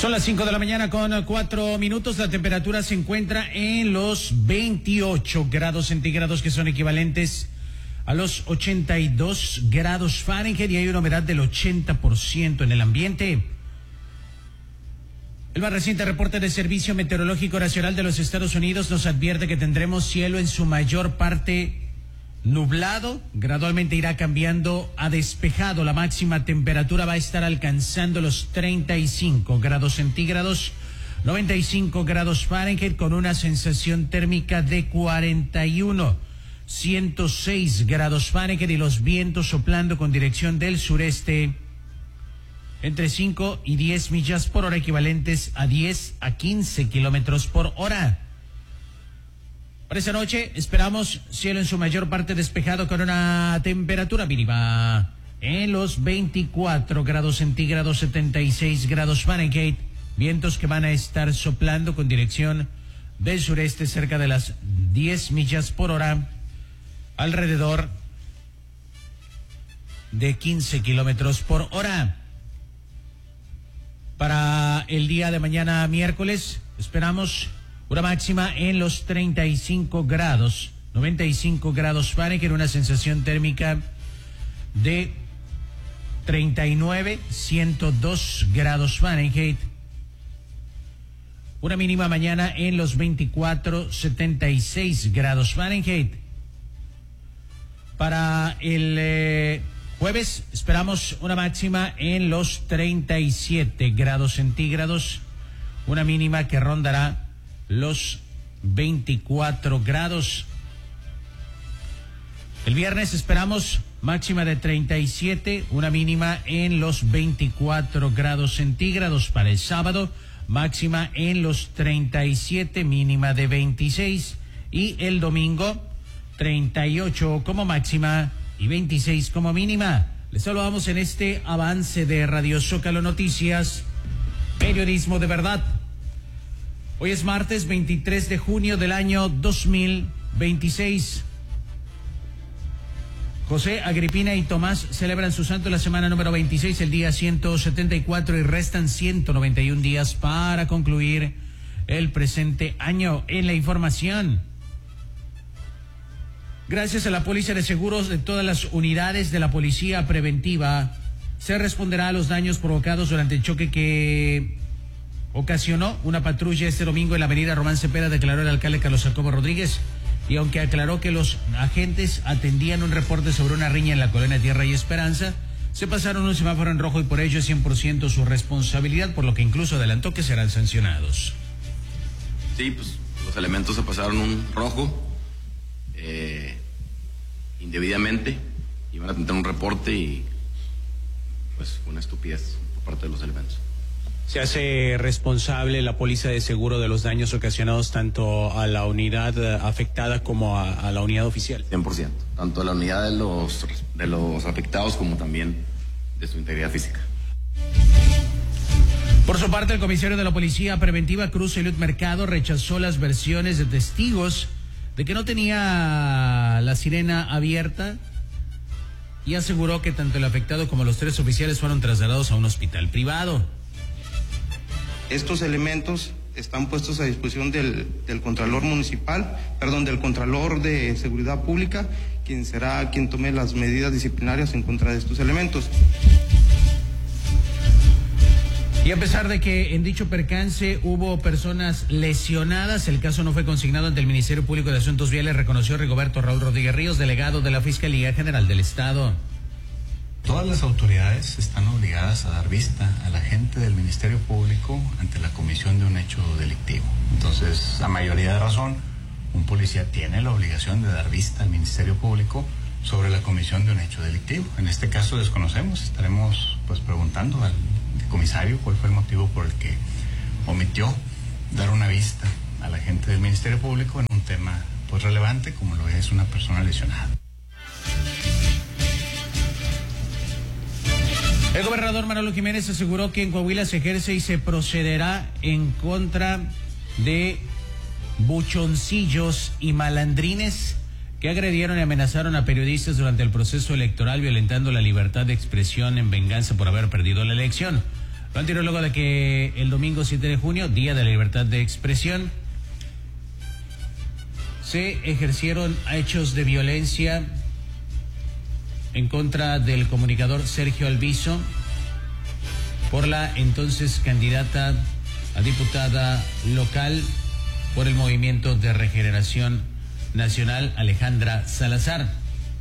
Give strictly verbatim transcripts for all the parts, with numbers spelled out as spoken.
Son las cinco de la mañana con cuatro minutos. La temperatura se encuentra en los veintiocho grados centígrados, que son equivalentes a los ochenta y dos grados Fahrenheit, y hay una humedad del ochenta por ciento en el ambiente. El más reciente reporte de Servicio Meteorológico Nacional de los Estados Unidos nos advierte que tendremos cielo en su mayor parte nublado, gradualmente irá cambiando a despejado. La máxima temperatura va a estar alcanzando los treinta y cinco grados centígrados, noventa y cinco grados Fahrenheit, con una sensación térmica de cuarenta y uno, ciento seis grados Fahrenheit, y los vientos soplando con dirección del sureste entre cinco y diez millas por hora, equivalentes a diez a quince kilómetros por hora. Para esta noche esperamos cielo en su mayor parte despejado, con una temperatura mínima en los veinticuatro grados centígrados, setenta y seis grados Fahrenheit. Vientos que van a estar soplando con dirección del sureste cerca de las diez millas por hora, alrededor de quince kilómetros por hora. Para el día de mañana miércoles esperamos una máxima en los treinta y cinco grados, noventa y cinco grados Fahrenheit, una sensación térmica de treinta y nueve, ciento dos grados Fahrenheit. Una mínima mañana en los veinticuatro, setenta y seis grados Fahrenheit. Para el eh, jueves esperamos una máxima en los treinta y siete grados centígrados, una mínima que rondará los veinticuatro grados. El viernes esperamos máxima de treinta y siete, una mínima en los veinticuatro grados centígrados. Para el sábado, máxima en los treinta y siete, mínima de veintiséis. Y el domingo, treinta y ocho como máxima y veintiséis como mínima. Les saludamos en este avance de Radio Zócalo Noticias, periodismo de verdad. Hoy es martes veintitrés de junio del año dos mil veintiséis. José, Agripina y Tomás celebran su santo la semana número veintiséis, el día ciento setenta y cuatro, y restan ciento noventa y un días para concluir el presente año. En la información, gracias a la Póliza de Seguros de todas las unidades de la Policía Preventiva, se responderá a los daños provocados durante el choque que ocasionó una patrulla este domingo en la avenida Román Cepeda, declaró el alcalde Carlos Jacobo Rodríguez. Y aunque aclaró que los agentes atendían un reporte sobre una riña en la colonia Tierra y Esperanza, se pasaron un semáforo en rojo y por ello es cien por ciento su responsabilidad, por lo que incluso adelantó que serán sancionados. Sí, pues los elementos se pasaron un rojo eh, indebidamente, iban a tener un reporte y pues una estupidez por parte de los elementos. ¿Se hace responsable la póliza de seguro de los daños ocasionados tanto a la unidad afectada como a, a la unidad oficial? cien por ciento, tanto a la unidad de los, de los afectados como también de su integridad física. Por su parte, el comisario de la Policía Preventiva, Cruz Eliud Mercado, rechazó las versiones de testigos de que no tenía la sirena abierta y aseguró que tanto el afectado como los tres oficiales fueron trasladados a un hospital privado. Estos elementos están puestos a disposición del, del Contralor Municipal, perdón, del Contralor de Seguridad Pública, quien será quien tome las medidas disciplinarias en contra de estos elementos. Y a pesar de que en dicho percance hubo personas lesionadas, el caso no fue consignado ante el Ministerio Público de Asuntos Viales, reconoció Rigoberto Raúl Rodríguez Ríos, delegado de la Fiscalía General del Estado. Todas las autoridades están obligadas a dar vista a la gente del Ministerio Público ante la comisión de un hecho delictivo. Entonces, a mayoría de razón, un policía tiene la obligación de dar vista al Ministerio Público sobre la comisión de un hecho delictivo. En este caso desconocemos, estaremos pues preguntando al comisario cuál fue el motivo por el que omitió dar una vista a la gente del Ministerio Público en un tema pues relevante como lo es una persona lesionada. El gobernador Manolo Jiménez aseguró que en Coahuila se ejerce y se procederá en contra de buchoncillos y malandrines que agredieron y amenazaron a periodistas durante el proceso electoral, violentando la libertad de expresión en venganza por haber perdido la elección. Lo anterior luego de que el domingo siete de junio, Día de la Libertad de Expresión, se ejercieron hechos de violencia en contra del comunicador Sergio Alviso por la entonces candidata a diputada local por el Movimiento de Regeneración Nacional, Alejandra Salazar.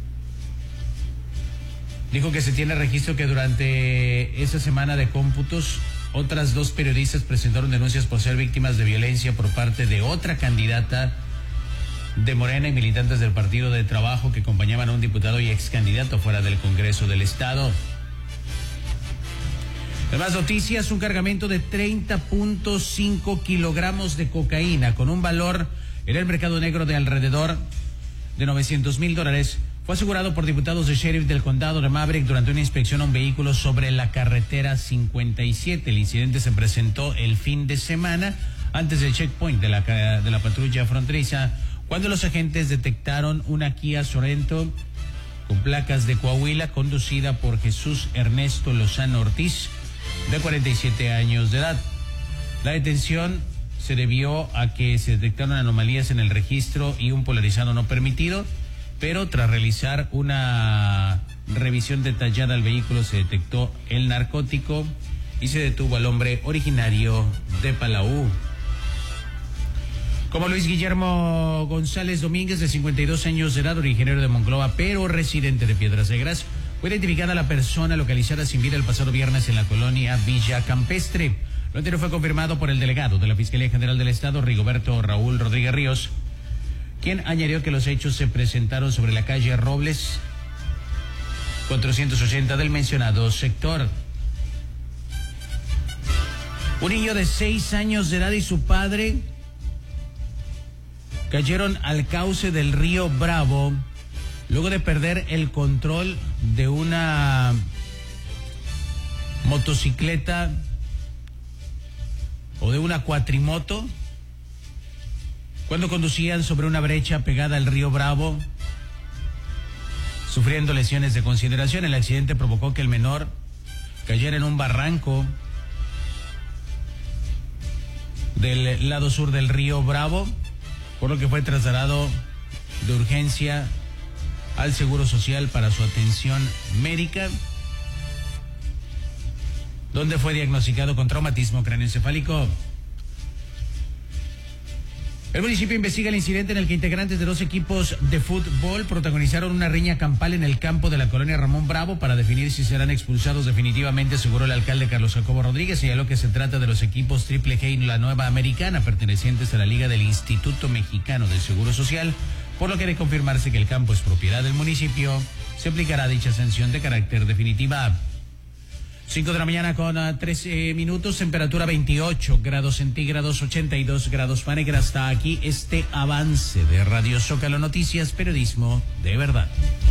Dijo que se tiene registro que durante esa semana de cómputos, otras dos periodistas presentaron denuncias por ser víctimas de violencia por parte de otra candidata de Morena y militantes del Partido de Trabajo que acompañaban a un diputado y ex candidato fuera del Congreso del Estado. En más noticias, un cargamento de treinta punto cinco kilogramos de cocaína con un valor en el mercado negro de alrededor de novecientos mil dólares fue asegurado por diputados de sheriff del condado de Maverick durante una inspección a un vehículo sobre la carretera cincuenta y siete. El incidente se presentó el fin de semana antes del checkpoint de la, de la patrulla fronteriza, cuando los agentes detectaron una Kia Sorento con placas de Coahuila conducida por Jesús Ernesto Lozano Ortiz, de cuarenta y siete años de edad. La detención se debió a que se detectaron anomalías en el registro y un polarizado no permitido, pero tras realizar una revisión detallada al vehículo se detectó el narcótico y se detuvo al hombre originario de Palau. Como Luis Guillermo González Domínguez, de cincuenta y dos años de edad, originario de Monclova, pero residente de Piedras Negras, fue identificada la persona localizada sin vida el pasado viernes en la colonia Villa Campestre. Lo anterior fue confirmado por el delegado de la Fiscalía General del Estado, Rigoberto Raúl Rodríguez Ríos, quien añadió que los hechos se presentaron sobre la calle Robles cuatrocientos ochenta del mencionado sector. Un niño de seis años de edad y su padre cayeron al cauce del río Bravo luego de perder el control de una motocicleta o de una cuatrimoto cuando conducían sobre una brecha pegada al río Bravo, sufriendo lesiones de consideración. El accidente provocó que el menor cayera en un barranco del lado sur del río Bravo, por lo que fue trasladado de urgencia al Seguro Social para su atención médica, donde fue diagnosticado con traumatismo craneoencefálico. El municipio investiga el incidente en el que integrantes de dos equipos de fútbol protagonizaron una riña campal en el campo de la colonia Ramón Bravo para definir si serán expulsados definitivamente, aseguró el alcalde Carlos Jacobo Rodríguez. Señaló que se trata de los equipos Triple G y la Nueva Americana, pertenecientes a la Liga del Instituto Mexicano del Seguro Social, por lo que de confirmarse que el campo es propiedad del municipio, se aplicará dicha sanción de carácter definitiva. cinco de la mañana con uh, trece minutos, temperatura veintiocho grados centígrados, ochenta y dos grados Fahrenheit. Hasta aquí este avance de Radio Zócalo Noticias, periodismo de verdad.